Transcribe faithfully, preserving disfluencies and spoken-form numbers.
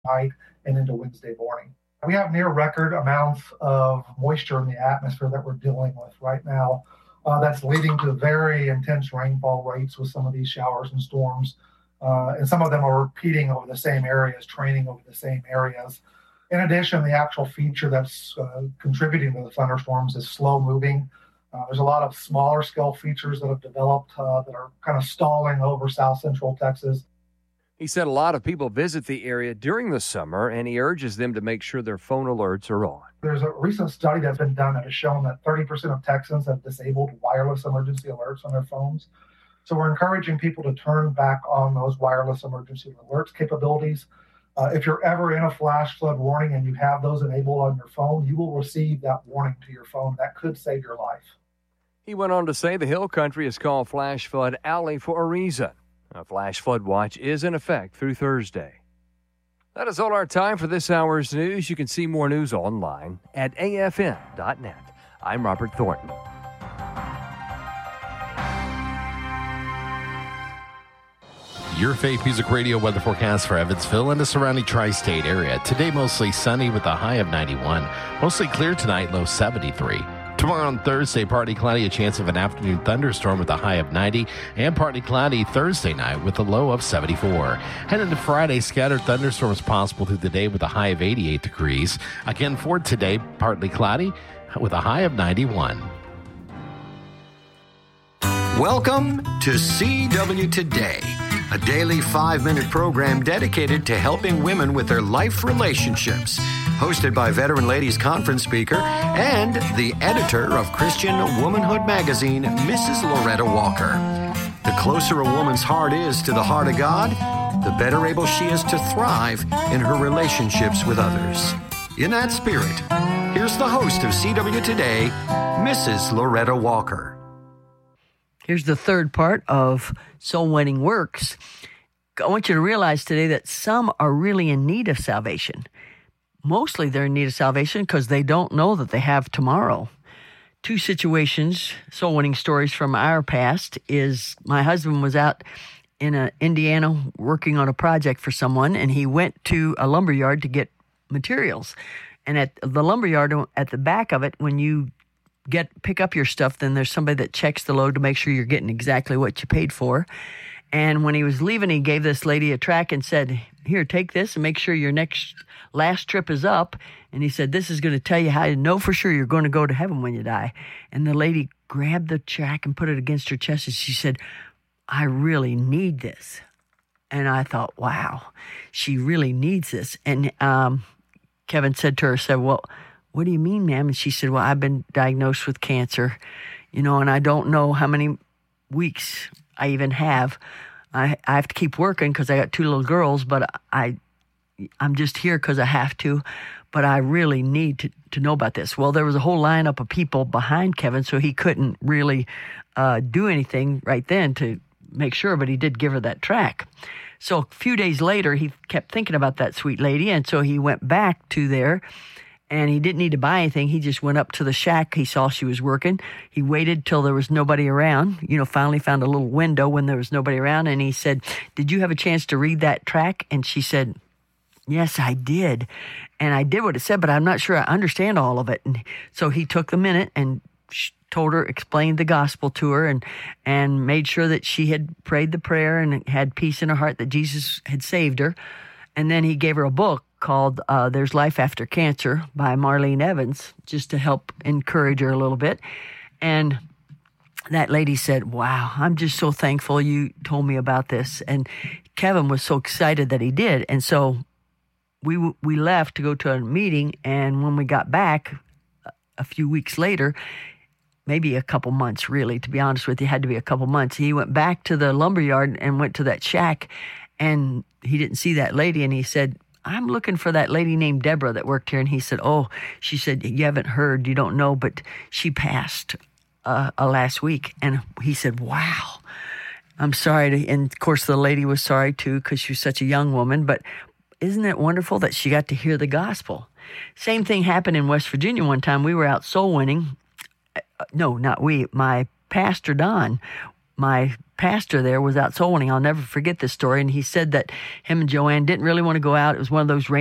night and into Wednesday morning. We have near record amounts of moisture in the atmosphere that we're dealing with right now. Uh, that's leading to very intense rainfall rates with some of these showers and storms. Uh, and some of them are repeating over the same areas, training over the same areas. In addition, the actual feature that's uh, contributing to the thunderstorms is slow moving. Uh, there's a lot of smaller scale features that have developed uh, that are kind of stalling over south central Texas. He said a lot of people visit the area during the summer, and he urges them to make sure their phone alerts are on. There's a recent study that's been done that has shown that thirty percent of Texans have disabled wireless emergency alerts on their phones. So we're encouraging people to turn back on those wireless emergency alerts capabilities. Uh, if you're ever in a flash flood warning and you have those enabled on your phone, you will receive that warning to your phone. That could save your life. He went on to say the Hill Country is called Flash Flood Alley for a reason. A flash flood watch is in effect through Thursday. That is all our time for this hour's news. You can see more news online at A F N dot net. I'm Robert Thornton. Your Faith Music Radio weather forecast for Evansville and the surrounding tri-state area. Today, mostly sunny with a high of ninety-one. Mostly clear tonight, low seventy-three. Tomorrow on Thursday, partly cloudy, a chance of an afternoon thunderstorm with a high of ninety, and partly cloudy Thursday night with a low of seventy-four. Heading to Friday, scattered thunderstorms possible through the day with a high of eighty-eight degrees. Again for today, partly cloudy with a high of ninety-one. Welcome to C W Today, a daily five-minute program dedicated to helping women with their life relationships. Hosted by Veteran Ladies Conference speaker and the editor of Christian Womanhood magazine, Missus Loretta Walker. The closer a woman's heart is to the heart of God, the better able she is to thrive in her relationships with others. In that spirit, here's the host of C W Today, Missus Loretta Walker. Here's the third part of Soul Winning Works. I want you to realize today that some are really in need of salvation. Mostly they're in need of salvation because they don't know that they have tomorrow. Two situations, soul winning stories from our past, is my husband was out in uh, Indiana working on a project for someone, and he went to a lumber yard to get materials. And at the lumber yard, at the back of it, when you get pick up your stuff, then there's somebody that checks the load to make sure you're getting exactly what you paid for. And when he was leaving, he gave this lady a track and said, here, take this and make sure your next last trip is up. And he said, this is going to tell you how to know for sure you're going to go to heaven when you die. And the lady grabbed the track and put it against her chest. And she said, I really need this. And I thought, wow, she really needs this. And um, Kevin said to her, said, well, what do you mean, ma'am? And she said, well, I've been diagnosed with cancer, you know, and I don't know how many weeks I even have. I, I have to keep working because I got two little girls, but I, I'm just here because I have to, but I really need to, to know about this. Well, there was a whole lineup of people behind Kevin, so he couldn't really uh, do anything right then to make sure, but he did give her that track. So a few days later, he kept thinking about that sweet lady, and so he went back to there. And he didn't need to buy anything. He just went up to the shack. He saw she was working. He waited till there was nobody around. You know, finally found a little window when there was nobody around. And he said, did you have a chance to read that track? And she said, yes, I did. And I did what it said, but I'm not sure I understand all of it. And so he took the minute and told her, explained the gospel to her, and and made sure that she had prayed the prayer and had peace in her heart that Jesus had saved her. And then he gave her a book called uh, There's Life After Cancer by Marlene Evans, just to help encourage her a little bit. And that lady said, wow, I'm just so thankful you told me about this. And Kevin was so excited that he did. And so we we left to go to a meeting, and when we got back a few weeks later, maybe a couple months really, to be honest with you, had to be a couple months, he went back to the lumberyard and went to that shack, and he didn't see that lady, and he said, I'm looking for that lady named Deborah that worked here. And he said, oh, she said, you haven't heard, you don't know, but she passed uh, uh, last week. And he said, wow, I'm sorry. To, and of course, the lady was sorry too, because she was such a young woman. But isn't it wonderful that she got to hear the gospel? Same thing happened in West Virginia one time. We were out soul winning. Uh, no, not we. My pastor, Don, my pastor there was out soul winning. I'll never forget this story. And he said that him and Joanne didn't really want to go out. It was one of those rainy